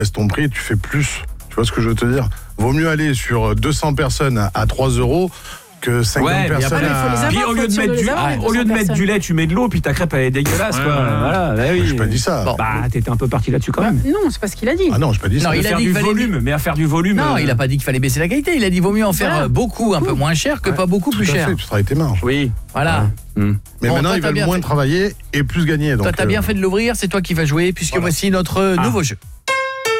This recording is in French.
baisses ton prix et tu fais plus. Tu vois ce que je veux te dire ? Vaut mieux aller sur 200 personnes à 3 € que 50 personnes à... Puis au lieu de mettre du lait, tu mets de l'eau, puis ta crêpe elle est dégueulasse, quoi. Voilà, oui. J'ai pas dit ça. Bon. Bah, t'étais un peu parti là-dessus quand même. Non, c'est pas ce qu'il a dit. Ah non, j'ai pas dit ça. Non, il a dit du volume, mais à faire du volume. Non, il a pas dit qu'il fallait baisser la qualité. Il a dit vaut mieux en faire beaucoup, un peu moins cher que pas beaucoup plus cher. Tu travailles tes marges. Oui. Voilà. Mais Bon, maintenant, toi, ils t'as veulent bien moins fait. travailler et plus gagner. Toi, t'as bien fait de l'ouvrir, c'est toi qui vas jouer, puisque voici notre nouveau jeu.